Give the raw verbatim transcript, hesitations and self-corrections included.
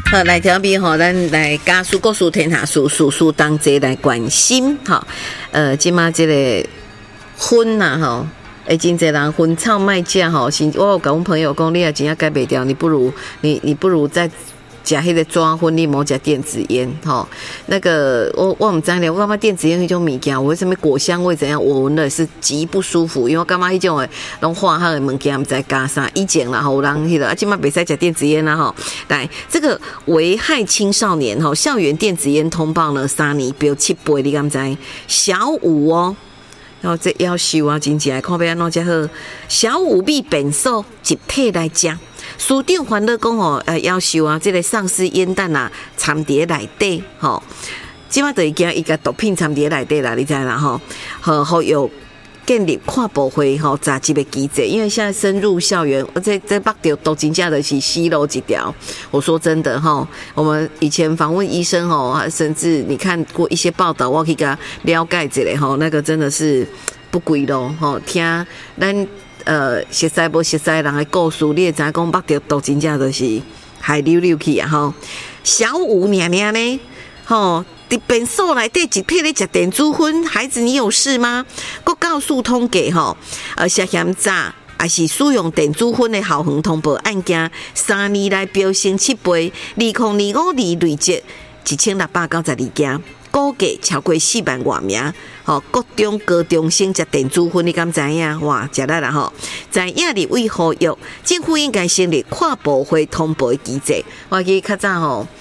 好，来调皮吼，咱来家事、国事、天下事，事事当齐来关心哈。呃，即马即个薰呐吼，诶，真侪人薰草卖食吼，是我有甲阮朋友讲，你若真正改袂掉，你不如你你不如再食迄个抓薰，你莫食电子烟吼。那个我我唔知咧，我感觉电子烟迄种物件，我什么果香味怎样，我闻了是极不舒服，因为我感觉迄种诶，拢化学的物件，唔知加啥。以前啦，吼人迄个啊，即马袂使食电子烟啦吼。来，这个危害青少年吼，校园电子烟通报呢，三年标七倍，你敢知？小五哦。然后这要求啊，真正看要安怎才好。小五必本数集体来食。书长烦恼讲吼，呃，要求啊，这个丧尸烟弹啊，藏伫内底吼。即马就是惊伊个毒品藏伫内底啦，你知啦吼？好，好有建立跨部会吼杂志的机制，因为现在深入校园，这这北条都真正的是西路一条。我说真的哈，我们以前访问医生吼，甚至你看过一些报道，我可以给他了解一下吼，那个真的是不贵咯吼，听咱。呃，熟悉无熟悉人的故事，你会知讲北条都真正就是海溜溜去啊吼。小五娘娘呢，吼，伫便所内底一片咧食电子烟，孩子你有事吗？佮告诉通计吼，呃，涉嫌诈还是使用电子烟的校园通报案件，三年来飙升七倍，二零二五年累积一千六百九十二件。估计超过四万外名，吼，各中高中生食电子烟，你敢知影？哇，食力啦吼！在亚里为呼吁，政府应该成立跨部会通报的机制。我记较早吼，